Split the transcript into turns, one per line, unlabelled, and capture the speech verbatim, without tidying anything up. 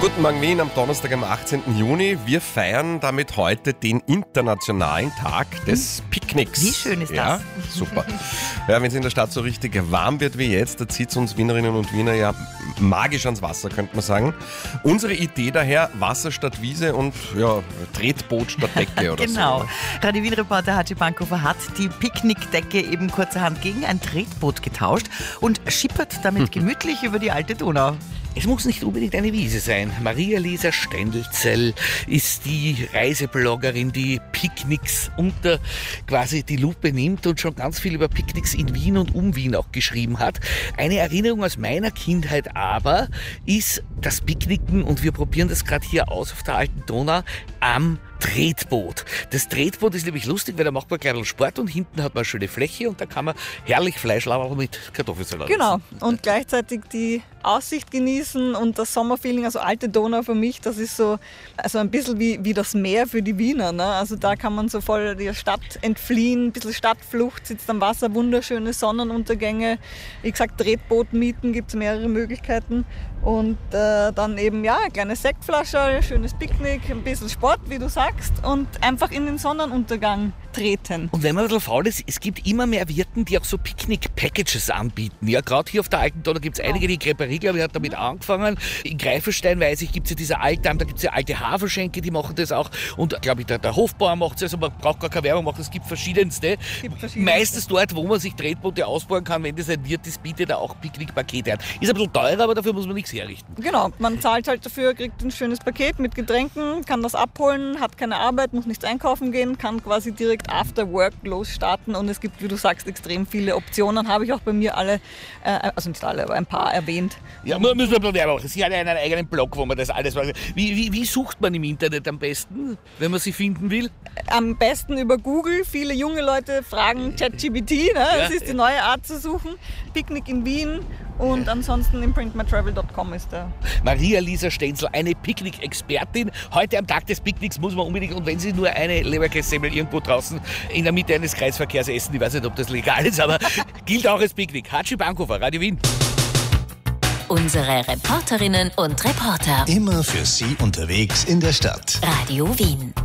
Guten Morgen Wien am Donnerstag, am achtzehnten Juni. Wir feiern damit heute den internationalen Tag des Picknicks.
Wie schön ist
ja,
das?
Super. Ja, wenn es in der Stadt so richtig warm wird wie jetzt, da zieht es uns Wienerinnen und Wiener ja magisch ans Wasser, könnte man sagen. Unsere Idee daher, Wasser statt Wiese und ja, Tretboot statt Decke oder
genau.
so.
Genau. Radio Wien-Reporter Hatschi Bankhofer hat die Picknickdecke eben kurzerhand gegen ein Tretboot getauscht und schippert damit gemütlich über die alte Donau.
Es muss nicht unbedingt eine Wiese sein. Maria-Lisa Stendelzell ist die Reisebloggerin, die Picknicks unter quasi die Lupe nimmt und schon ganz viel über Picknicks in Wien und um Wien auch geschrieben hat. Eine Erinnerung aus meiner Kindheit aber ist das Picknicken, und wir probieren das gerade hier aus auf der alten Donau, am Tretboot. Das Tretboot ist nämlich lustig, weil da macht man gleich einen Sport und hinten hat man eine schöne Fläche und da kann man herrlich Fleischlauerl mit Kartoffelsalat
Genau,
essen.
und gleichzeitig die Aussicht genießen und das Sommerfeeling, also alte Donau für mich, das ist so also ein bisschen wie, wie das Meer für die Wiener. Ne? Also da kann man so voll der Stadt entfliehen, ein bisschen Stadtflucht, sitzt am Wasser, wunderschöne Sonnenuntergänge. Wie gesagt, Tretboot mieten, gibt es mehrere Möglichkeiten. Und äh, dann eben, ja, eine kleine Sektflasche, schönes Picknick, ein bisschen Sport, wie du sagst, und einfach in den Sonnenuntergang treten.
Und wenn man ein bisschen faul ist, es gibt immer mehr Wirten, die auch so Picknick-Packages anbieten. Ja, gerade hier auf der alten Donau gibt es einige, die Creperie, glaube ich, hat damit angefangen. In Greifenstein, weiß ich, gibt es ja diese Altarm, da gibt es ja alte Haferschenke, die machen das auch. Und glaube ich, der, der Hofbauer macht es, also man braucht gar keine Werbung machen, es gibt verschiedenste.
gibt verschiedenste.
Meistens dort, wo man sich Tretboote ausbauen kann, wenn das ein Wirt ist, bietet er auch Picknick-Pakete an. Ist ein bisschen teurer, aber dafür muss man nichts herrichten.
Genau, man zahlt halt dafür, kriegt ein schönes Paket mit Getränken, kann das abholen, hat keine Arbeit, muss nichts einkaufen gehen, kann quasi direkt after work losstarten, und es gibt, wie du sagst, extrem viele Optionen. Habe ich auch bei mir alle, äh, also nicht alle, aber ein paar erwähnt.
Ja, man muss ein bisschen Werbung machen. Sie hat ja einen eigenen Blog, wo man das alles macht. Wie, wie, wie sucht man im Internet am besten, wenn man sie finden will?
Am besten über Google. Viele junge Leute fragen ChatGPT, ne? Das ist die neue Art zu suchen. Picknick in Wien, und ansonsten imprint my travel dot com ist der.
Maria-Lisa Stenzel, eine Picknick-Expertin. Heute am Tag des Picknicks muss man unbedingt, und wenn Sie nur eine Leberkässemmel irgendwo draußen in der Mitte eines Kreisverkehrs essen, ich weiß nicht, ob das legal ist, aber gilt auch als Picknick. Hatschi Bankhofer, Radio Wien.
Unsere Reporterinnen und Reporter.
Immer für Sie unterwegs in der Stadt.
Radio Wien.